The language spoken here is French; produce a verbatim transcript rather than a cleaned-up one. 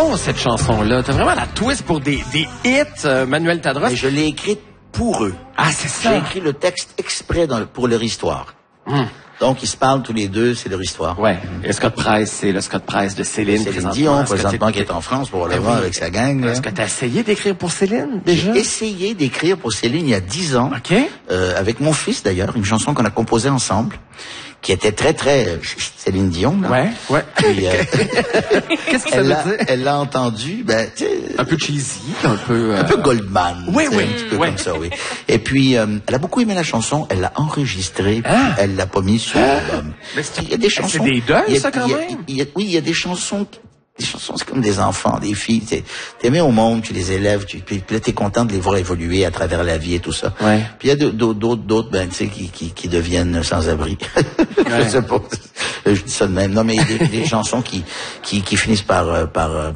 bon, cette chanson-là. T'as vraiment la twist pour des, des hits, euh, Manuel Tadros. Mais je l'ai écrite pour eux. Ah, c'est ça. J'ai écrit le texte exprès dans, pour leur histoire. Hum. Donc, ils se parlent tous les deux, c'est leur histoire. Ouais. Et Scott Price, c'est le Scott Price de Céline. Céline Dion, présentement, qui est en France pour le voir avec sa gang. Est-ce que tu as essayé d'écrire pour Céline, déjà? J'ai essayé d'écrire pour Céline il y a dix ans. OK. Euh, avec mon fils, d'ailleurs, une chanson qu'on a composée ensemble, qui était très, très euh, Céline Dion, là. Ouais, ouais. Puis, euh, qu'est-ce que ça elle veut l'a, dire? Elle l'a entendu, ben, tu sais, un peu cheesy, un peu... Euh... Un peu Goldman. Oui, oui. Un petit peu ouais. comme ça, oui. Et puis, euh, elle a beaucoup aimé la chanson, elle l'a enregistrée, puis ah. elle l'a pas mise sur l'album. Mais il y a des chansons... C'est des deuils, ça, quand il y a, même? il y a, oui, il y a des chansons... Des chansons, c'est comme des enfants, des filles. T'es, t'es mis au monde, tu les élèves, tu, puis, puis là, t'es content de les voir évoluer à travers la vie et tout ça. Ouais. Puis il y a d'autres, d'autres, d'autres, ben, tu sais, qui, qui, qui deviennent sans-abri. Ouais. Je sais pas. Je dis ça de même. Non, mais il y a des, des chansons qui, qui, qui finissent par, par,